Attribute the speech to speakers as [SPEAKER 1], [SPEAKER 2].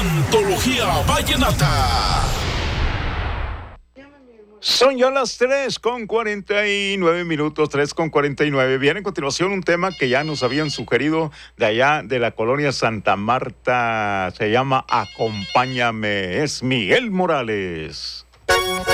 [SPEAKER 1] Antología Vallenata.
[SPEAKER 2] Son ya las 3:49, 3:49. Viene a continuación un tema que ya nos habían sugerido de allá de la colonia Santa Marta. Se llama Acompáñame. Es Miguel Morales.